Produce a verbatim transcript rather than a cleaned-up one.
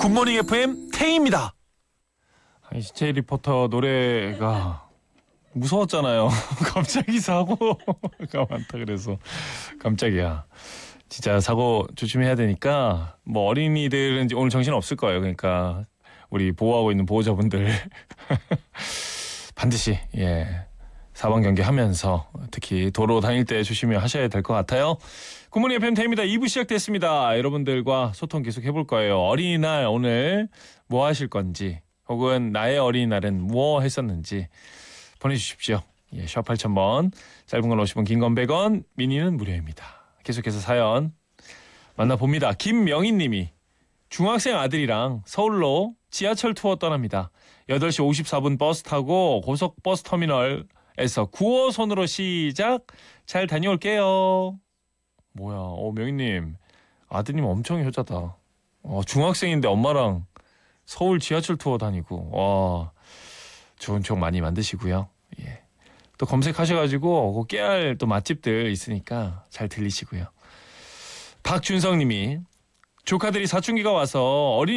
굿모닝 에프엠 태희입니다. 이시채 리포터 노래가 무서웠잖아요. 갑자기 사고가 많다 그래서 깜짝이야. 진짜 사고 조심해야 되니까 뭐 어린이들은 오늘 정신 없을 거예요. 그러니까 우리 보호하고 있는 보호자분들 반드시 예 사방 경계하면서 특히 도로 다닐 때 조심히 하셔야 될 것 같아요. 굿모닝 에프엠 태희입니다. 이 부 시작됐습니다. 여러분들과 소통 계속 해볼 거예요. 어린이날 오늘 뭐 하실 건지 혹은 나의 어린이날은 뭐 했었는지 보내주십시오. 예, 샵 팔천 번 짧은 건 오십 원 긴 건 백 원 미니는 무료입니다. 계속해서 사연 만나봅니다. 김명희 님이 중학생 아들이랑 서울로 지하철 투어 떠납니다. 여덟 시 오십사 분 버스 타고 고속버스 터미널에서 구 호선으로 시작. 잘 다녀올게요. 뭐야, 어, 명희님 아드님 엄청 효자다. 어, 중학생인데 엄마랑 서울 지하철 투어 다니고 와 좋은 추억 많이 만드시고요. 예. 또 검색하셔가지고 그 깨알 또 맛집들 있으니까 잘 들리시고요. 박준성님이 조카들이 사춘기가 와서 어린